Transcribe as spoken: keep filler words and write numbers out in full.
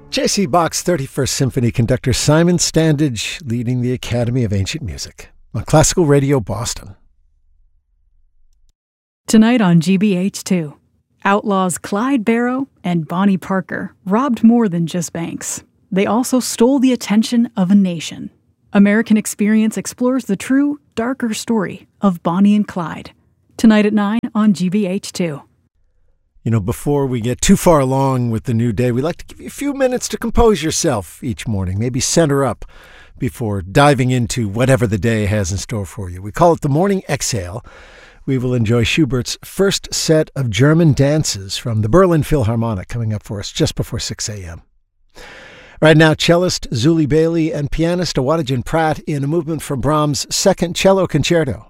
J C. Bach's thirty-first Symphony conductor Simon Standage leading the Academy of Ancient Music on Classical Radio Boston. Tonight on G B H two, outlaws Clyde Barrow and Bonnie Parker robbed more than just banks. They also stole the attention of a nation. American Experience explores the true, darker story of Bonnie and Clyde. Tonight at nine on G B H two. You know, before we get too far along with the new day, we like to give you a few minutes to compose yourself each morning, maybe center up before diving into whatever the day has in store for you. We call it the Morning Exhale. We will enjoy Schubert's first set of German dances from the Berlin Philharmonic coming up for us just before six a.m. Right now, cellist Zuli Bailey and pianist Awadijin Pratt in a movement from Brahms' Second Cello Concerto.